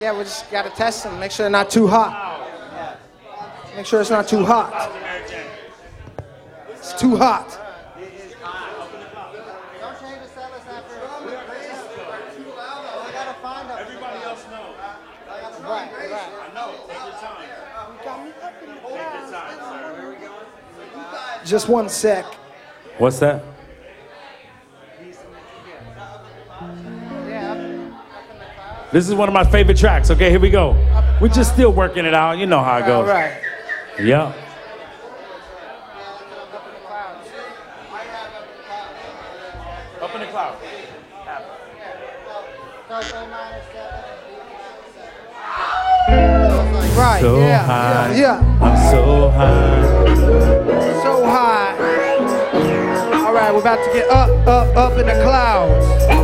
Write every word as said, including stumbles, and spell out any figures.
Yeah, we just got to test them, make sure they're not too hot. Make sure it's not too hot. It's too hot. Don't change the setlist after. I gotta find them. Everybody else knows. Right, right. I know. Take your time. Take your time, sir. Where we going? Just one sec. What's that? This is one of my favorite tracks. Okay, here we go. We're just still working it out. You know how it goes. All right. Yeah. Up in the cloud. Right. So yeah. high. Yeah. Yeah. I'm so high. So high. All right, we're about to get up, up, up in the clouds.